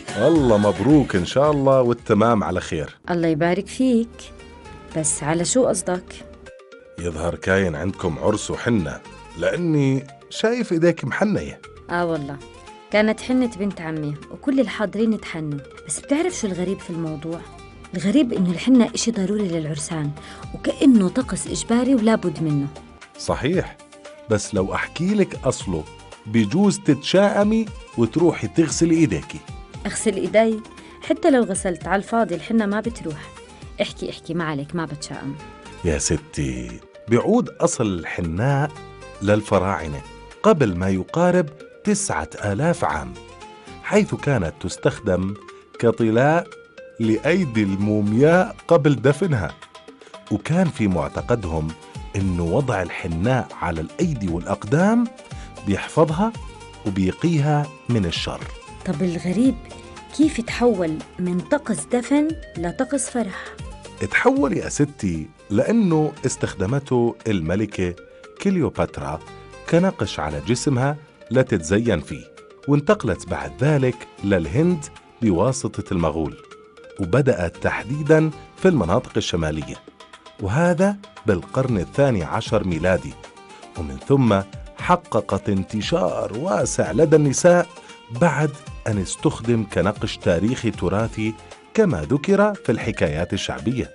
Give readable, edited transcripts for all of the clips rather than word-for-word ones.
والله مبروك إن شاء الله والتمام على خير. الله يبارك فيك. بس على شو قصدك؟ يظهر كاين عندكم عرس وحنة، لأني شايف إيديك محنية. والله كانت حنة بنت عمي وكل الحاضرين تحنوا. بس بتعرف شو الغريب في الموضوع؟ الغريب إنه الحنة إشي ضروري للعرسان، وكأنه طقس إجباري ولا بد منه. صحيح، بس لو أحكي لك أصله بيجوز تتشائمي وتروحي تغسلي إيديكي. أغسل إيدي؟ حتى لو غسلت على الفاضي الحنة ما بتروح. احكي ما عليك، ما بتشائم. يا ستي، بيعود أصل الحناء للفراعنة قبل ما يقارب 9000 عام، حيث كانت تستخدم كطلاء لأيدي المومياء قبل دفنها. وكان في معتقدهم إنه وضع الحناء على الأيدي والأقدام بيحفظها وبيقيها من الشر. طب الغريب كيف تحول من طقس دفن لطقس فرح؟ تحول يا ستي لأنه استخدمته الملكة كليوباترا كنقش على جسمها لتتزين فيه، وانتقلت بعد ذلك للهند بواسطة المغول، وبدأت تحديداً في المناطق الشمالية، وهذا بالقرن ال12 ميلادي. ومن ثم حققت انتشار واسع لدى النساء بعد أن استخدم كنقش تاريخي تراثي كما ذكر في الحكايات الشعبية.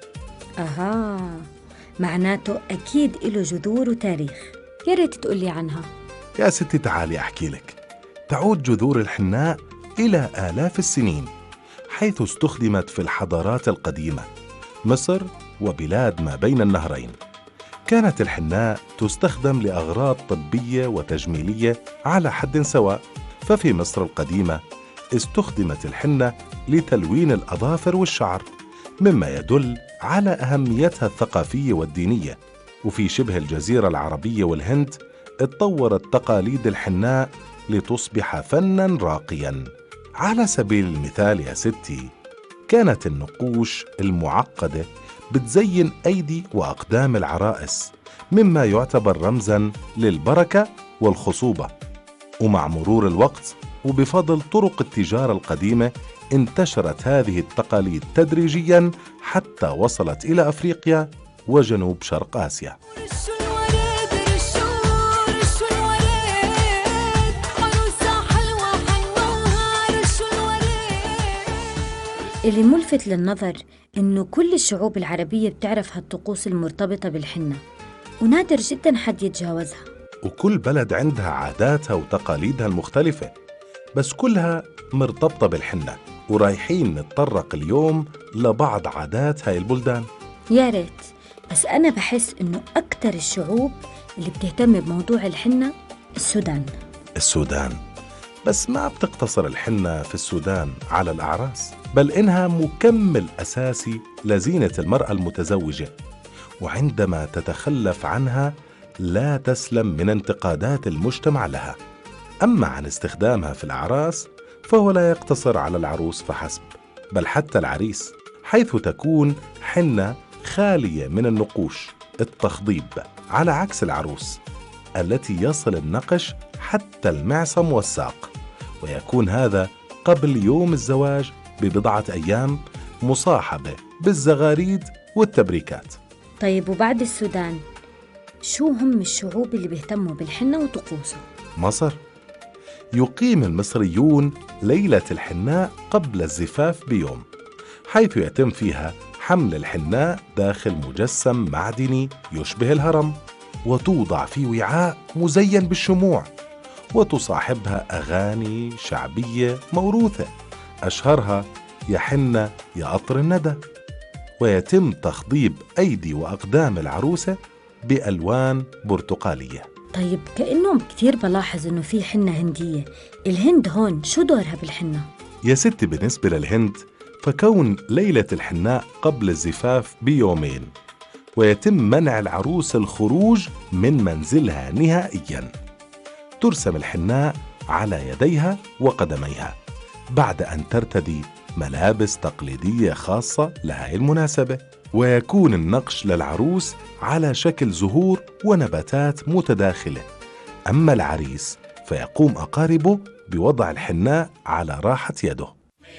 معناته أكيد إله جذور وتاريخ، يا ريت تقولي عنها. يا ستي تعالي أحكي لك. تعود جذور الحناء إلى آلاف السنين، حيث استخدمت في الحضارات القديمة مصر وبلاد ما بين النهرين. كانت الحناء تستخدم لأغراض طبية وتجميلية على حد سواء. ففي مصر القديمة استخدمت الحنة لتلوين الأظافر والشعر، مما يدل على أهميتها الثقافية والدينية. وفي شبه الجزيرة العربية والهند اتطورت تقاليد الحناء لتصبح فناً راقياً. على سبيل المثال يا ستي، كانت النقوش المعقدة بتزين أيدي وأقدام العرائس، مما يعتبر رمزاً للبركة والخصوبة. ومع مرور الوقت وبفضل طرق التجارة القديمة انتشرت هذه التقاليد تدريجياً حتى وصلت إلى أفريقيا وجنوب شرق آسيا. اللي ملفت للنظر إنه كل الشعوب العربية بتعرف هالطقوس المرتبطة بالحنة، ونادر جداً حد يتجاوزها. وكل بلد عندها عاداتها وتقاليدها المختلفة، بس كلها مرتبطة بالحنة. ورايحين نتطرق اليوم لبعض عادات هاي البلدان. يا ريت. بس أنا بحس إنه أكتر الشعوب اللي بتهتم بموضوع الحنة السودان. بس ما بتقتصر الحنة في السودان على الأعراس، بل إنها مكمل أساسي لزينة المرأة المتزوجة، وعندما تتخلف عنها لا تسلم من انتقادات المجتمع لها. أما عن استخدامها في الأعراس فهو لا يقتصر على العروس فحسب، بل حتى العريس، حيث تكون حنة خالية من النقوش التخضيب، على عكس العروس التي يصل النقش حتى المعصم والساق، ويكون هذا قبل يوم الزواج ببضعة أيام، مصاحبة بالزغاريد والتبريكات. طيب وبعد السودان شو هم الشعوب اللي بيهتموا بالحنة وطقوسه؟ مصر. يقيم المصريون ليلة الحناء قبل الزفاف بيوم، حيث يتم فيها حمل الحناء داخل مجسم معدني يشبه الهرم، وتوضع في وعاء مزين بالشموع، وتصاحبها أغاني شعبية موروثة، أشهرها يا حنة يا قطر الندى. ويتم تخضيب أيدي وأقدام العروسة بألوان برتقالية. طيب كأنه كتير بلاحظ إنه في حنة هندية، الهند هون شو دورها بالحنة؟ يا ستي، بالنسبة للهند فكون ليلة الحناء قبل الزفاف بيومين، ويتم منع العروس الخروج من منزلها نهائياً. ترسم الحناء على يديها وقدميها بعد أن ترتدي ملابس تقليدية خاصة لهذه المناسبة، ويكون النقش للعروس على شكل زهور ونباتات متداخلة. أما العريس فيقوم أقاربه بوضع الحناء على راحة يده.